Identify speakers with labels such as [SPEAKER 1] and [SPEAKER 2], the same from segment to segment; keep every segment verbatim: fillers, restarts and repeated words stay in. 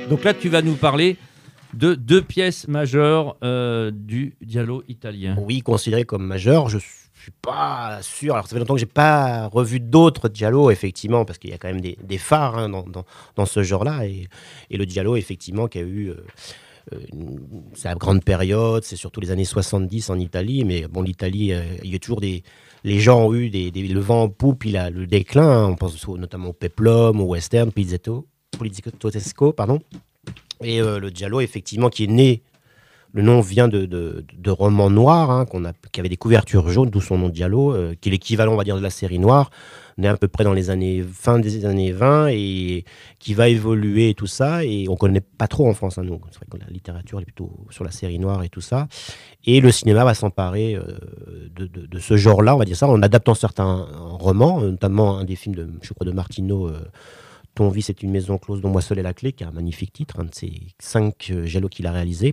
[SPEAKER 1] Donc là, tu vas nous parler de deux pièces majeures euh, du giallo italien.
[SPEAKER 2] Oui, considéré comme majeur, je suis pas sûr. Alors ça fait longtemps que j'ai pas revu d'autres giallo, effectivement, parce qu'il y a quand même des, des phares hein, dans, dans, dans ce genre-là. Et, et le giallo, effectivement, qui a eu... Euh, Une, c'est la grande période, c'est surtout les années soixante-dix en Italie, mais bon, l'Italie, euh, il y a toujours des... Les gens ont eu des, des, le vent en poupe, puis la, le déclin, hein, on pense notamment au peplum, au western, poliziesco, poliziesco, pardon. Et euh, le giallo, effectivement, qui est né, le nom vient de, de, de romans noirs, hein, qu'on a, qui avaient des couvertures jaunes, d'où son nom giallo, euh, qui est l'équivalent, on va dire, de la série noire, né à peu près dans les années fin des années vingt et qui va évoluer et tout ça. Et on ne connaît pas trop en France, hein, nous. C'est vrai que la littérature est plutôt sur la série noire et tout ça. Et le cinéma va s'emparer euh, de, de, de ce genre-là, on va dire ça, en adaptant certains romans, notamment un des films de, je crois, de Martino, euh, Ton vice est une maison close dont moi seul est la clé, qui est un magnifique titre, un de ces cinq euh, giallo qu'il a réalisé.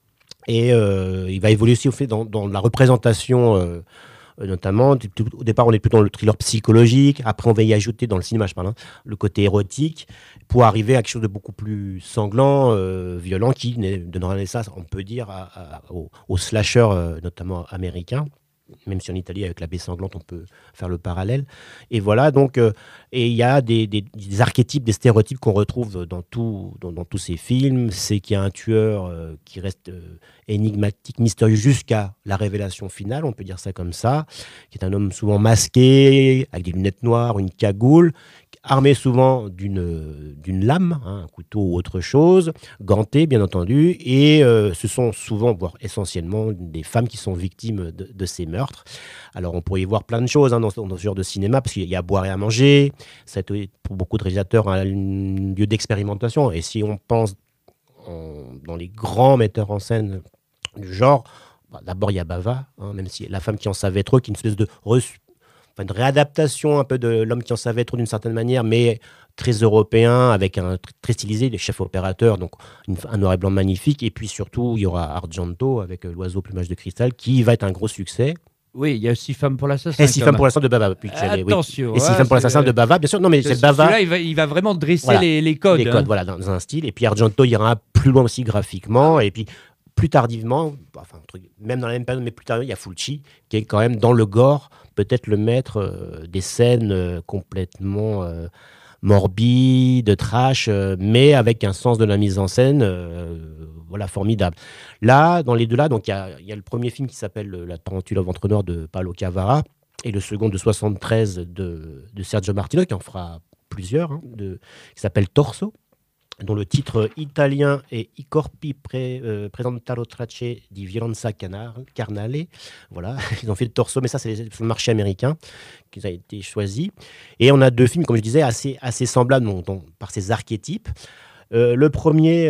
[SPEAKER 2] Et euh, il va évoluer aussi au fait dans, dans la représentation, euh, notamment. Au départ, on est plutôt dans le thriller psychologique. Après, on va y ajouter, dans le cinéma, je parle, hein, le côté érotique, pour arriver à quelque chose de beaucoup plus sanglant, euh, violent, qui donnera naissance, on peut dire, à, à, au, au slasher, euh, notamment américain. Même si en Italie, avec la baie sanglante, on peut faire le parallèle. Et voilà, donc, euh, et il y a des, des, des archétypes, des stéréotypes qu'on retrouve dans, tout, dans, dans tous ces films. C'est qu'il y a un tueur euh, qui reste euh, énigmatique, mystérieux, jusqu'à la révélation finale, on peut dire ça comme ça, qui est un homme souvent masqué, avec des lunettes noires, une cagoule, armé souvent d'une, d'une lame, hein, un couteau ou autre chose, ganté bien entendu, et euh, ce sont souvent, voire essentiellement, des femmes qui sont victimes de, de ces meurtres. Alors on pourrait y voir plein de choses hein, dans, dans ce genre de cinéma, parce qu'il y a à boire et à manger, c'est pour beaucoup de réalisateurs un lieu d'expérimentation, et si on pense en, dans les grands metteurs en scène du genre, bah, d'abord il y a Bava, hein, même si la femme qui en savait trop, qui est une espèce de reçu, enfin, une réadaptation un peu de L'homme qui en savait trop d'une certaine manière, mais très européen, avec un très stylisé, des chefs opérateurs, donc une, un noir et blanc magnifique. Et puis surtout, il y aura Argento avec L'oiseau au plumage de cristal, qui va être un gros succès.
[SPEAKER 1] Oui, il y a Six femmes pour l'assassin.
[SPEAKER 2] Et Six femmes pour l'assassin de Bava.
[SPEAKER 1] Attention.
[SPEAKER 2] Oui. Et Six femmes pour l'assassin de Bava, bien sûr. Non, mais c'est Bava.
[SPEAKER 1] Là, il va, il va vraiment dresser
[SPEAKER 2] voilà,
[SPEAKER 1] les, les codes.
[SPEAKER 2] Les codes, hein. Voilà, dans un style. Et puis Argento ira plus loin aussi graphiquement. Et puis plus tardivement, enfin, même dans la même période, mais plus tardivement, il y a Fulci, qui est quand même dans le gore, peut-être le maître euh, des scènes euh, complètement euh, morbides, trash, euh, mais avec un sens de la mise en scène euh, voilà, formidable. Là, dans les deux là, donc il y, y a le premier film qui s'appelle La tarentule au ventre noir de Paolo Cavara, et le second de soixante-treize de, de Sergio Martino, qui en fera plusieurs, hein, de, qui s'appelle Torso, dont le titre italien est I corpi pre, euh, presentano tracce di violenza carnale. Voilà, ils ont fait le Torso, mais ça, c'est le marché américain qui a été choisi. Et on a deux films, comme je disais, assez, assez semblables donc, donc, par ces archétypes. Euh, le premier,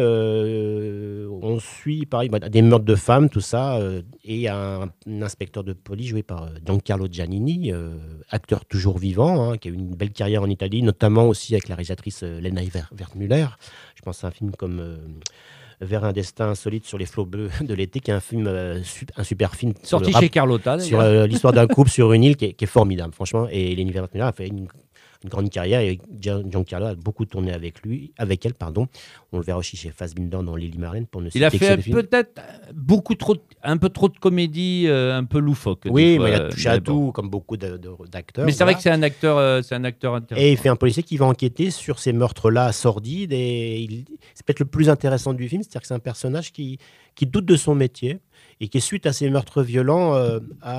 [SPEAKER 2] euh, on suit pareil, bah, des meurtres de femmes, tout ça, euh, et un, un inspecteur de police joué par Giancarlo Giannini, euh, acteur toujours vivant, hein, qui a eu une belle carrière en Italie, notamment aussi avec la réalisatrice euh, Lena Wertmüller. Je pense à un film comme euh, Vers un destin insolite sur les flots bleus de l'été, qui est un film, euh, su- un super film
[SPEAKER 1] sorti
[SPEAKER 2] rap-
[SPEAKER 1] chez Carlotta,
[SPEAKER 2] sur euh, l'histoire d'un couple sur une île qui est, qui est formidable, franchement. Et Lena Wertmüller a fait une une grande carrière, et Giancarlo a beaucoup tourné avec lui, avec elle, pardon. On le verra aussi chez Fassbinder dans Lily Marlene, pour ne citer
[SPEAKER 1] il a
[SPEAKER 2] que
[SPEAKER 1] fait
[SPEAKER 2] ce film.
[SPEAKER 1] peut-être beaucoup trop, un peu trop de comédie, euh, un peu loufoque.
[SPEAKER 2] Oui,
[SPEAKER 1] fois,
[SPEAKER 2] mais il a touché à
[SPEAKER 1] bon.
[SPEAKER 2] tout, comme beaucoup de, de, d'acteurs.
[SPEAKER 1] Mais c'est
[SPEAKER 2] voilà.
[SPEAKER 1] vrai que c'est un acteur, euh, c'est un acteur intéressant.
[SPEAKER 2] Et il fait un policier qui va enquêter sur ces meurtres-là sordides, et il, c'est peut-être le plus intéressant du film, c'est-à-dire que c'est un personnage qui, qui doute de son métier, et qui, suite à ces meurtres violents, euh,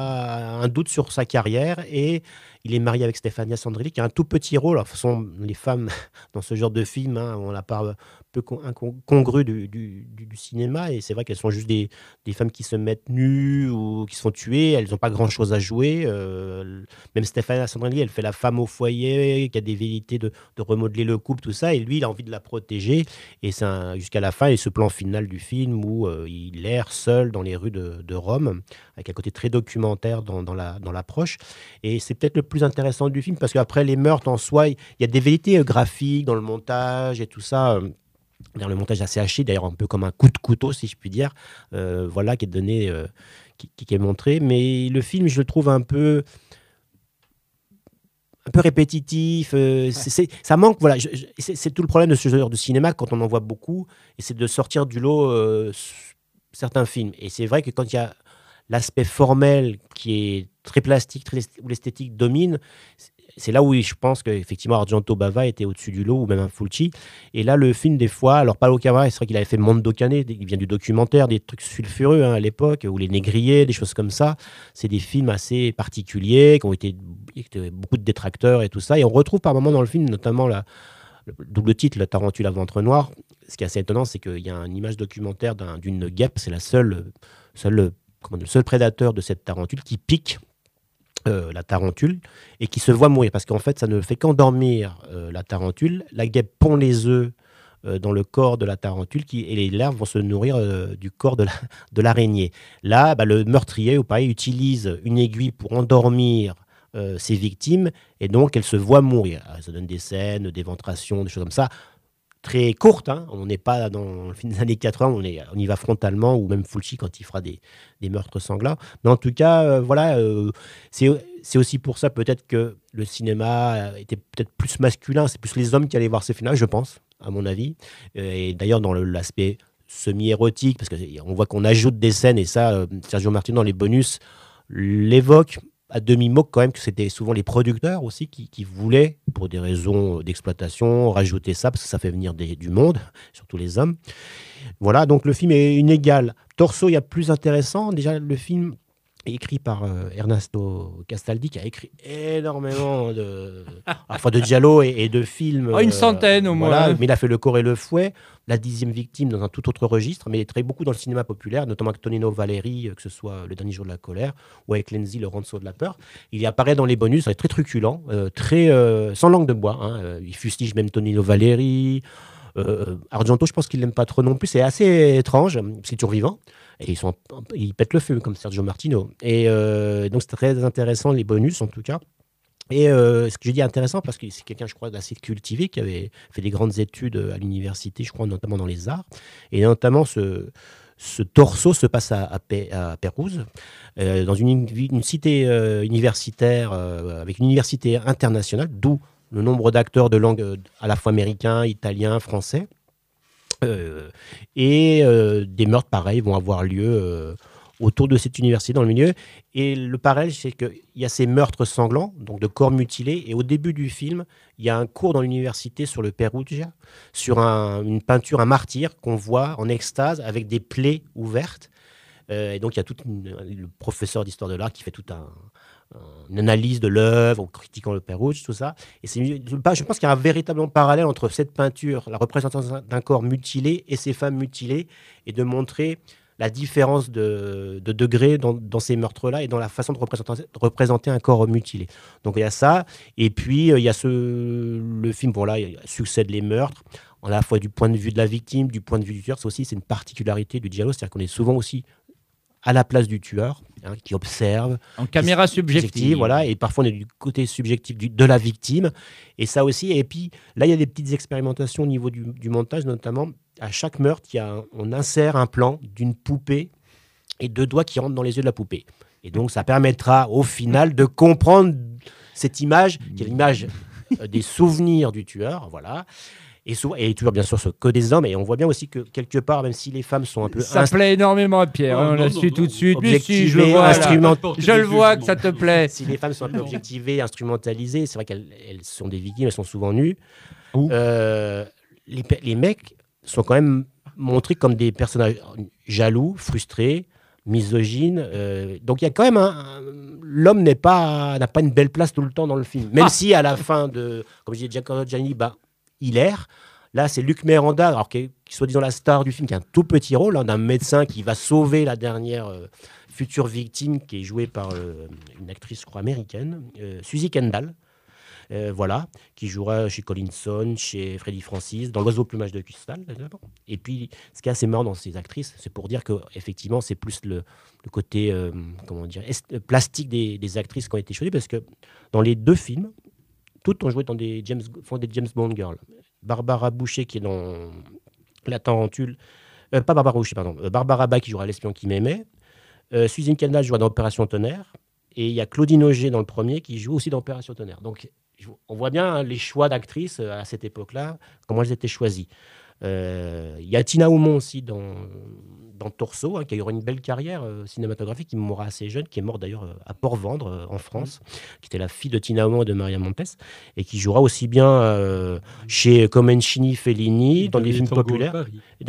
[SPEAKER 2] a un doute sur sa carrière, et il est marié avec Stefania Sandrelli, qui a un tout petit rôle. Alors, ce sont les femmes dans ce genre de film, hein, on la part un peu incongrue du, du, du, du cinéma, et c'est vrai qu'elles sont juste des, des femmes qui se mettent nues ou qui se font tuer, elles n'ont pas grand-chose à jouer. Euh, même Stefania Sandrelli, elle fait la femme au foyer, qui a des velléités de, de remodeler le couple, tout ça, et lui, il a envie de la protéger, et c'est un, jusqu'à la fin, et ce plan final du film où euh, il erre seul dans les rues de, de Rome, avec un côté très documentaire dans, dans, la, dans l'approche, et c'est peut-être le plus intéressant du film, parce qu'après les meurtres en soi, il y a des velléités graphiques dans le montage et tout ça. Dans le montage assez haché, d'ailleurs un peu comme un coup de couteau, si je puis dire, euh, voilà, qui est donné, euh, qui, qui est montré. Mais le film, je le trouve un peu, un peu répétitif. Euh, c'est, c'est, ça manque, voilà. Je, je, c'est, c'est tout le problème de ce genre de cinéma quand on en voit beaucoup, et c'est de sortir du lot euh, certains films. Et c'est vrai que quand il y a l'aspect formel qui est très plastique, très, où l'esthétique domine, c'est là où je pense qu'effectivement Argento Bava était au-dessus du lot, ou même un Fulci. Et là, le film, des fois, alors Paolo Cavara, c'est vrai qu'il avait fait Mondo Cane, il vient du documentaire, des trucs sulfureux hein, à l'époque, ou Les Négriers, des choses comme ça. C'est des films assez particuliers, qui ont été, été beaucoup de détracteurs et tout ça. Et on retrouve par moments dans le film, notamment la, le double titre, Le Tarentule à ventre noir. Ce qui est assez étonnant, c'est qu'il y a une image documentaire d'un, d'une guêpe, c'est la seule, seule, comment, le seul prédateur de cette tarentule qui pique Euh, la tarentule et qui se voit mourir parce qu'en fait ça ne fait qu'endormir euh, la tarentule. La guêpe pond les œufs euh, dans le corps de la tarentule qui, et les larves vont se nourrir euh, du corps de, la, de l'araignée. Là, bah, le meurtrier, ou pareil, utilise une aiguille pour endormir euh, ses victimes et donc elles se voient mourir. Alors, ça donne des scènes d'éventration, des choses comme ça. Très courte, hein. On n'est pas dans le film des années quatre-vingts, on, est, on y va frontalement, ou même Fulci quand il fera des, des meurtres sanglants. Mais en tout cas, euh, voilà, euh, c'est, c'est aussi pour ça peut-être que le cinéma était peut-être plus masculin, c'est plus les hommes qui allaient voir ces films-là, je pense, à mon avis. Et d'ailleurs, dans le, l'aspect semi-érotique, parce qu'on voit qu'on ajoute des scènes, et ça, euh, Sergio Martino, dans les bonus, l'évoque à demi-mot quand même, que c'était souvent les producteurs aussi qui, qui voulaient, pour des raisons d'exploitation, rajouter ça, parce que ça fait venir des, du monde, surtout les hommes. Voilà, donc le film est inégal. Torso, il y a plus intéressant. Déjà, le film est écrit par euh, Ernesto Castaldi, qui a écrit énormément de, à la fois de giallo et, et de films.
[SPEAKER 3] Oh, une centaine
[SPEAKER 2] euh,
[SPEAKER 3] au
[SPEAKER 2] voilà,
[SPEAKER 3] moins.
[SPEAKER 2] Mais il a fait Le Corps et le Fouet, La dixième victime dans un tout autre registre, mais il travaille beaucoup dans le cinéma populaire, notamment avec Tonino Valeri, que ce soit Le Dernier Jour de la colère, ou avec Lenzi, Le Ronceau de la peur. Il y apparaît dans les bonus, il est très truculent, euh, très, euh, sans langue de bois. Hein, euh, il fustige même Tonino Valeri. Euh, Argento, je pense qu'il l'aime pas trop non plus. C'est assez étrange, c'est toujours vivant. Et ils, sont, ils pètent le feu, comme Sergio Martino. Et euh, donc, c'est très intéressant, les bonus, en tout cas. Et euh, ce que je dis intéressant, parce que c'est quelqu'un, je crois, d'assez cultivé, qui avait fait des grandes études à l'université, je crois, notamment dans les arts. Et notamment, ce, ce torso se passe à, à, Pe- à Pérouse, euh, dans une, une cité euh, universitaire, euh, avec une université internationale, d'où le nombre d'acteurs de langue euh, à la fois américain, italien, français. Euh, et euh, des meurtres pareils vont avoir lieu euh, autour de cette université dans le milieu. Et le parallèle, c'est qu'il y a ces meurtres sanglants, donc de corps mutilés. Et au début du film, il y a un cours dans l'université sur le Perugia, sur un, une peinture, un martyr qu'on voit en extase avec des plaies ouvertes. Euh, et donc il y a tout une, le professeur d'histoire de l'art qui fait tout un une analyse de l'œuvre, en critiquant le Pérouge, tout ça. Et c'est, je pense qu'il y a un véritable parallèle entre cette peinture, la représentation d'un corps mutilé, et ces femmes mutilées, et de montrer la différence de, de degré dans, dans ces meurtres-là et dans la façon de représenter, de représenter un corps mutilé. Donc il y a ça, et puis il y a ce, le film, bon là, il succède les meurtres, à la fois du point de vue de la victime, du point de vue du tueur. C'est aussi c'est une particularité du giallo, c'est-à-dire qu'on est souvent aussi à la place du tueur, hein, qui observe.
[SPEAKER 3] En caméra subjective. subjective.
[SPEAKER 2] Voilà, et parfois on est du côté subjectif du, de la victime. Et ça aussi, et puis là, il y a des petites expérimentations au niveau du, du montage, notamment à chaque meurtre, il y a un, on insère un plan d'une poupée et deux doigts qui rentrent dans les yeux de la poupée. Et donc ça permettra au final de comprendre cette image, qui est l'image euh, des souvenirs du tueur, voilà. Et, souvent, et toujours, bien sûr, ce que des hommes. Et on voit bien aussi que, quelque part, même si les femmes sont un peu...
[SPEAKER 3] Ça inst... plaît énormément à Pierre, oh, hein, on l'a su tout de suite. Si, je le vois,
[SPEAKER 2] instrument...
[SPEAKER 3] je le vois que ça te plaît.
[SPEAKER 2] Si les femmes sont un peu objectivées, instrumentalisées, c'est vrai qu'elles elles sont des victimes, elles sont souvent nues. Euh, les, les mecs sont quand même montrés comme des personnages jaloux, frustrés, misogynes. Euh, donc il y a quand même un... un l'homme n'est pas, n'a pas une belle place tout le temps dans le film. Même ah. si, à la fin de... Comme je disais, Giacomo Giannini, bah, il erre. Là, c'est Luc Miranda, alors qui est, qui est soi-disant la star du film, qui a un tout petit rôle, hein, d'un médecin qui va sauver la dernière euh, future victime, qui est jouée par euh, une actrice, je crois, américaine, euh, Suzy Kendall, euh, voilà, qui jouera chez Collinson, chez Freddy Francis, dans L'Oiseau au plumage de cristal. Et puis, ce qui est assez marrant dans ces actrices, c'est pour dire qu'effectivement, c'est plus le, le côté euh, comment dire, est, plastique des, des actrices qui ont été choisies, parce que dans les deux films, toutes ont joué dans des James, font des James Bond girls. Barbara Boucher qui est dans La Tarentule, euh, pas Barbara Boucher, pardon, euh, Barbara Bach qui jouera L'espion qui m'aimait, euh, Suzy Kendall jouera dans Opération Tonnerre, et il y a Claudine Auger dans le premier qui joue aussi dans Opération Tonnerre. Donc on voit bien hein, les choix d'actrices à cette époque-là, comment elles étaient choisies. Il euh, y a Tina Aumont aussi dans, dans Torso, hein, qui a eu une belle carrière euh, cinématographique, qui mourra assez jeune, qui est morte d'ailleurs euh, à Port-Vendre, euh, en France, mmh. qui était la fille de Tina Aumont et de Maria Montez, et qui jouera aussi bien euh, chez Comencini, Fellini, dans des films populaires.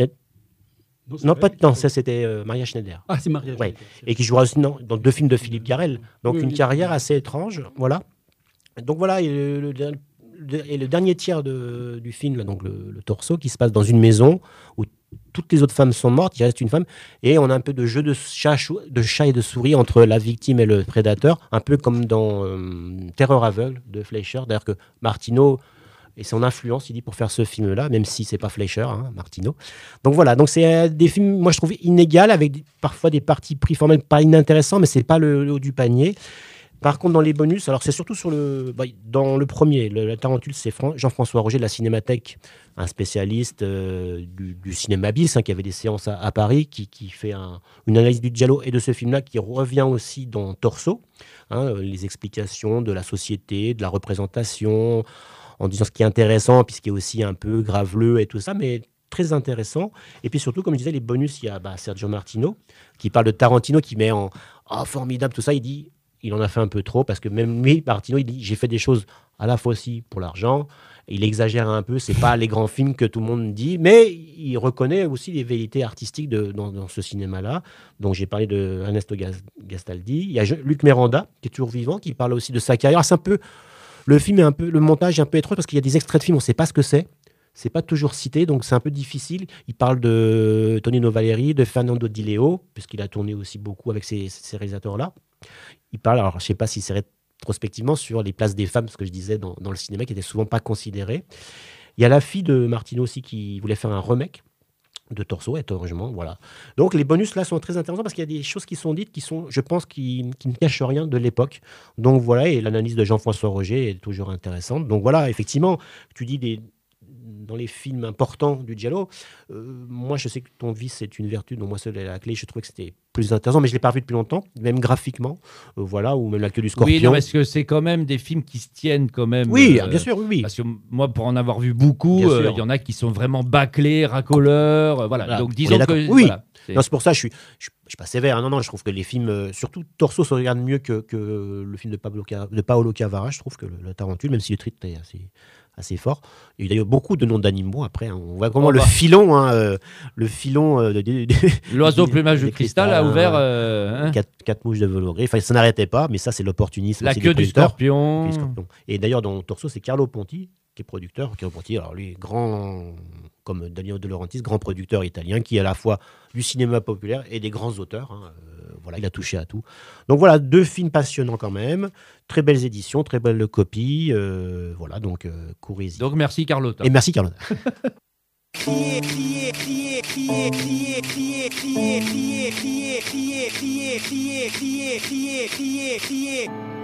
[SPEAKER 2] Non, non pas non, ça c'était euh, Maria Schneider.
[SPEAKER 4] Ah, c'est Maria
[SPEAKER 2] ouais.
[SPEAKER 4] Schneider.
[SPEAKER 2] Et qui jouera aussi non, dans deux films de Philippe Garrel. Donc oui, une oui, carrière oui. assez étrange, voilà. Donc voilà, et le, le, le, et le dernier tiers de, du film, là, donc le, le Torso, qui se passe dans une maison où toutes les autres femmes sont mortes, il reste une femme, et on a un peu de jeu de chat, de chat et de souris entre la victime et le prédateur, un peu comme dans euh, Terreur aveugle de Fleischer. D'ailleurs que Martino et son influence, il dit, pour faire ce film-là, même si c'est pas Fleischer, hein, Martino. Donc voilà, donc c'est euh, des films, moi je trouve inégales, avec des, parfois des parties pris formelles pas inintéressants, mais c'est pas le, le haut du panier. Par contre, dans les bonus, alors c'est surtout sur le, bah, dans le premier, le, la Tarentule, c'est Fran- Jean-François Roger de la Cinémathèque, un spécialiste euh, du, du cinéma bis, hein, qui avait des séances à, à Paris, qui, qui fait un, une analyse du giallo et de ce film-là, qui revient aussi dans Torso, hein, les explications de la société, de la représentation, en disant ce qui est intéressant, puis ce qui est aussi un peu graveleux et tout ça, mais très intéressant. Et puis surtout, comme je disais, les bonus, il y a bah, Sergio Martino, qui parle de Tarantino, qui met en « Oh, formidable », tout ça, il dit « Il en a fait un peu trop », parce que même lui, Martino, il dit « J'ai fait des choses à la fois aussi pour l'argent ». Il exagère un peu, c'est pas les grands films que tout le monde dit, mais il reconnaît aussi les vérités artistiques de, dans, dans ce cinéma-là. Donc j'ai parlé de Ernesto Gastaldi. Il y a Luc Miranda, qui est toujours vivant, qui parle aussi de sa carrière. C'est un peu... Le film est un peu, le montage est un peu étroit parce qu'il y a des extraits de films, on ne sait pas ce que c'est, c'est pas toujours cité, donc c'est un peu difficile. Il parle de Tonino Valeri, de Fernando Di Leo, puisqu'il a tourné aussi beaucoup avec ces, ces réalisateurs-là. Il parle, alors je ne sais pas si c'est rétrospectivement sur les places des femmes, ce que je disais dans, dans le cinéma, qui n'étaient souvent pas considérées. Il y a la fille de Martino aussi qui voulait faire un remake de Torso, étrangement, voilà. Donc les bonus là sont très intéressants parce qu'il y a des choses qui sont dites qui sont, je pense, qui, qui ne cachent rien de l'époque. Donc voilà, et l'analyse de Jean-François Roger est toujours intéressante. Donc voilà, effectivement, tu dis des dans les films importants du giallo, euh, moi je sais que ton vice c'est une vertu, donc moi c'est la clé, je trouvais que c'était plus intéressant, mais je l'ai pas vu depuis longtemps, même graphiquement, euh, voilà, ou même la queue du scorpion.
[SPEAKER 1] Oui, non, parce que c'est quand même des films qui se tiennent quand même.
[SPEAKER 2] Oui,
[SPEAKER 1] euh,
[SPEAKER 2] bien sûr, oui, oui.
[SPEAKER 1] Parce que moi, pour en avoir vu beaucoup, il euh, y en a qui sont vraiment bâclés, racoleurs, euh, voilà. voilà. Donc disons que
[SPEAKER 2] oui.
[SPEAKER 1] Voilà,
[SPEAKER 2] c'est... Non, c'est pour ça que je suis, je, je suis pas sévère. Non, non, je trouve que les films, euh, surtout Torso, se regarde mieux que, que le film de, Pablo, de Paolo Cavara. Je trouve que le, le Tarentule, même si le titre est assez, assez fort. Il y a eu d'ailleurs beaucoup de noms d'animaux après. Hein. On voit comment oh, le, bah. filon, hein, euh, le filon, euh, de, de, de,
[SPEAKER 1] l'oiseau plumage de cristal a ouvert euh, hein.
[SPEAKER 2] quatre, quatre mouches de velours gris. Enfin, ça n'arrêtait pas, mais ça, c'est l'opportunisme.
[SPEAKER 1] La queue du scorpion.
[SPEAKER 2] Et d'ailleurs, dans Torso, c'est Carlo Ponti qui est producteur. Carlo Ponti, alors lui, grand, comme Danilo De Laurentiis, grand producteur italien, qui est à la fois du cinéma populaire et des grands auteurs. Hein. Euh, voilà, il a touché à tout. Donc voilà, deux films passionnants quand même. Très belles éditions, très belles copies. Euh, voilà, donc euh, courez-y.
[SPEAKER 1] Donc merci Carlotta.
[SPEAKER 2] Et merci Carlotta.
[SPEAKER 5] Crier, crier, crier, crier, crier, crier, crier, crier, crier, crier, crier, crier, crier, crier, crier, crier.